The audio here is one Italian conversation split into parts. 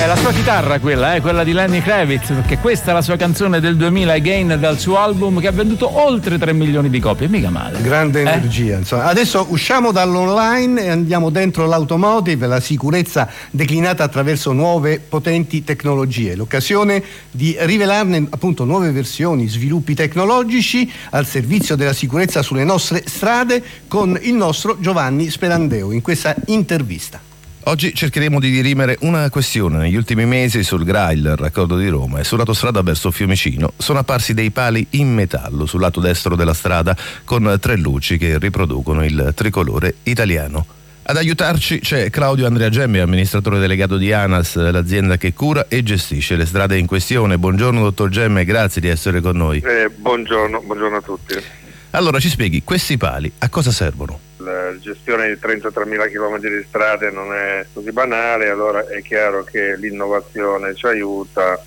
la sua chitarra quella di Lenny Kravitz, perché questa è la sua canzone del 2000, Again, dal suo album che ha venduto oltre 3 milioni di copie, mica male. Grande energia, insomma. Adesso usciamo dall'online e andiamo dentro l'automotive, la sicurezza declinata attraverso nuove potenti tecnologie. L'occasione di rivelarne appunto nuove versioni, sviluppi tecnologici al servizio della sicurezza sulle nostre strade con il nostro Giovanni Sperandeo in questa intervista. Oggi cercheremo di dirimere una questione. Negli ultimi mesi sul GRAIL, raccordo di Roma, e sull'autostrada verso Fiumicino sono apparsi dei pali in metallo sul lato destro della strada con 3 luci che riproducono il tricolore italiano. Ad aiutarci c'è Claudio Andrea Gemmi, amministratore delegato di ANAS, l'azienda che cura e gestisce le strade in questione. Buongiorno dottor Gemme, grazie di essere con noi. Buongiorno a tutti. Allora ci spieghi, questi pali a cosa servono? La gestione di 33.000 km di strade non è così banale, allora è chiaro che l'innovazione ci aiuta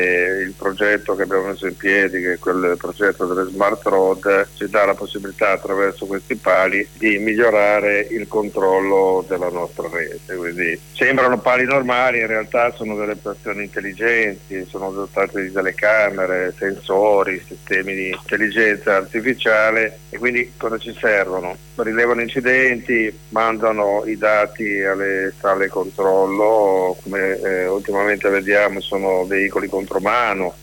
e il progetto che abbiamo messo in piedi, che è quel progetto delle Smart Road, ci dà la possibilità attraverso questi pali di migliorare il controllo della nostra rete. Quindi sembrano pali normali, in realtà sono delle stazioni intelligenti, sono dotate di telecamere, sensori, sistemi di intelligenza artificiale e quindi cosa ci servono? Rilevano incidenti, mandano i dati alle sale controllo, come ultimamente vediamo sono veicoli contromano,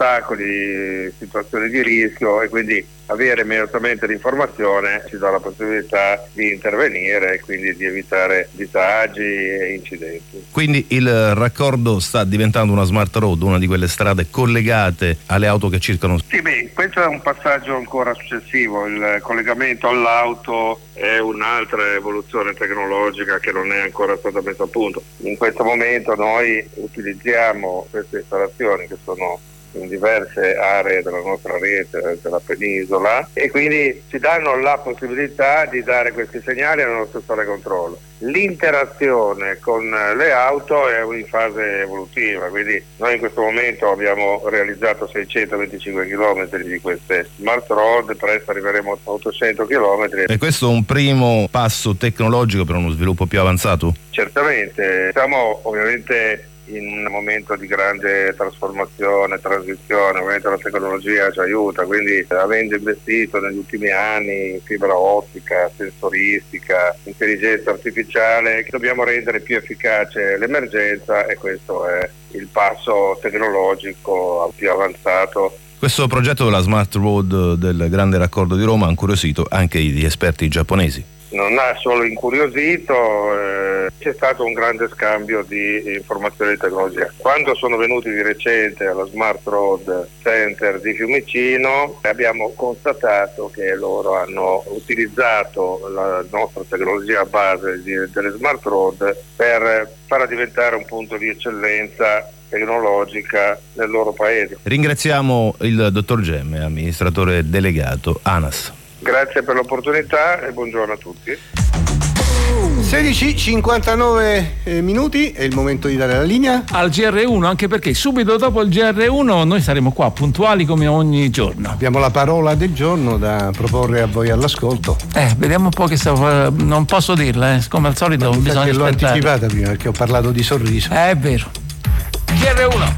ostacoli, situazioni di rischio, e quindi avere immediatamente l'informazione ci dà la possibilità di intervenire e quindi di evitare disagi e incidenti. Quindi il raccordo sta diventando una smart road, una di quelle strade collegate alle auto che circolano? Sì, questo è un passaggio ancora successivo. Il collegamento all'auto è un'altra evoluzione tecnologica che non è ancora stata messa a punto. In questo momento noi utilizziamo queste installazioni che sono in diverse aree della nostra rete, della penisola, e quindi ci danno la possibilità di dare questi segnali alla nostra sala controllo. L'interazione con le auto è in fase evolutiva, quindi noi in questo momento abbiamo realizzato 625 km di queste smart road, presto arriveremo a 800 km. E questo è un primo passo tecnologico per uno sviluppo più avanzato? Certamente, siamo ovviamente in un momento di grande trasformazione, transizione, ovviamente la tecnologia ci aiuta, quindi avendo investito negli ultimi anni in fibra ottica, sensoristica, intelligenza artificiale, dobbiamo rendere più efficace l'emergenza e questo è il passo tecnologico più avanzato. Questo progetto della Smart Road del Grande Raccordo di Roma ha incuriosito anche gli esperti giapponesi. Non ha solo incuriosito, c'è stato un grande scambio di informazioni e tecnologia. Quando sono venuti di recente alla Smart Road Center di Fiumicino abbiamo constatato che loro hanno utilizzato la nostra tecnologia base delle Smart Road per farla diventare un punto di eccellenza tecnologica nel loro paese. Ringraziamo il dottor Gemme, amministratore delegato ANAS. Grazie per l'opportunità e buongiorno a tutti. 16:59 minuti, è il momento di dare la linea al GR1, anche perché subito dopo il GR1 noi saremo qua puntuali come ogni giorno. Abbiamo la parola del giorno da proporre a voi all'ascolto. Vediamo un po' che non posso dirla, come al solito bisogna che l'ho aspettare. anticipata prima perché ho parlato di sorriso. È vero. GR1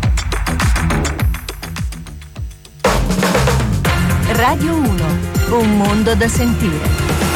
Radio 1, un mondo da sentire.